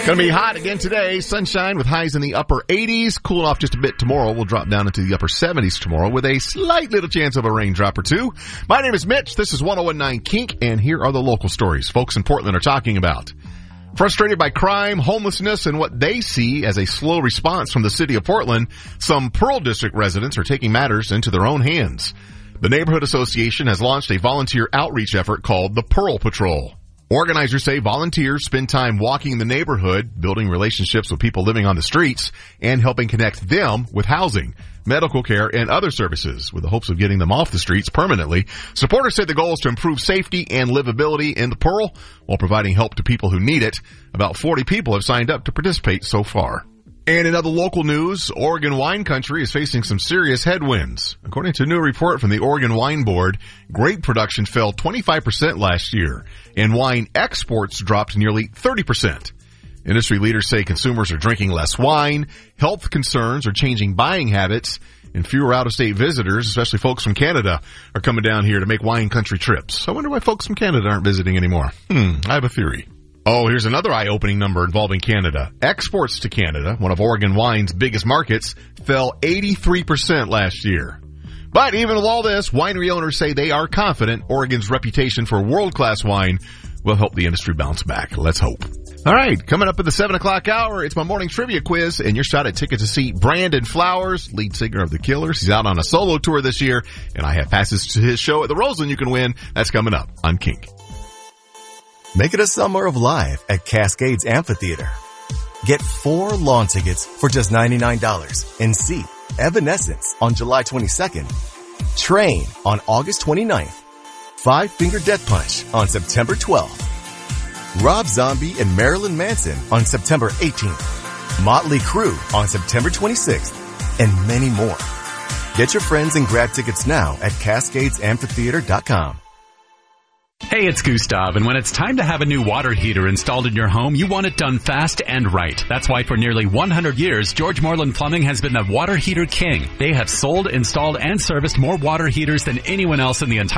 Going to be hot again today. Sunshine with highs in the upper 80s. Cooling off just a bit tomorrow. We'll drop down into the upper 70s tomorrow with a slight little chance of a raindrop or two. My name is Mitch. This is 1019 Kink, and here are the local stories folks in Portland are talking about. Frustrated by crime, homelessness, and what they see as a slow response from the city of Portland, some Pearl District residents are taking matters into their own hands. The Neighborhood Association has launched a volunteer outreach effort called the Pearl Patrol. Organizers say volunteers spend time walking the neighborhood, building relationships with people living on the streets, and helping connect them with housing, medical care, and other services with the hopes of getting them off the streets permanently. Supporters say the goal is to improve safety and livability in the Pearl while providing help to people who need it. About 40 people have signed up to participate so far. And in other local news, Oregon wine country is facing some serious headwinds. According to a new report from the Oregon Wine Board, grape production fell 25% last year, and wine exports dropped nearly 30%. Industry leaders say consumers are drinking less wine, health concerns are changing buying habits, and fewer out-of-state visitors, especially folks from Canada, are coming down here to make wine country trips. I wonder why folks from Canada aren't visiting anymore. I have a theory. Oh, here's another eye-opening number involving Canada. Exports to Canada, one of Oregon wine's biggest markets, fell 83% last year. But even with all this, winery owners say they are confident Oregon's reputation for world-class wine will help the industry bounce back. Let's hope. All right, coming up at the 7 o'clock hour, it's my morning trivia quiz, and your shot at ticket to see Brandon Flowers, lead singer of The Killers. He's out on a solo tour this year, and I have passes to his show at the Roseland you can win. That's coming up on Kink. Make it a summer of live at Cascades Amphitheater. Get 4 lawn tickets for just $99 and see Evanescence on July 22nd, Train on August 29th, Five Finger Death Punch on September 12th, Rob Zombie and Marilyn Manson on September 18th, Motley Crue on September 26th, and many more. Get your friends and grab tickets now at CascadesAmphitheater.com. Hey, it's Gustav, and when it's time to have a new water heater installed in your home, you want it done fast and right. That's why for nearly 100 years, George Moreland Plumbing has been the water heater king. They have sold, installed, and serviced more water heaters than anyone else in the entire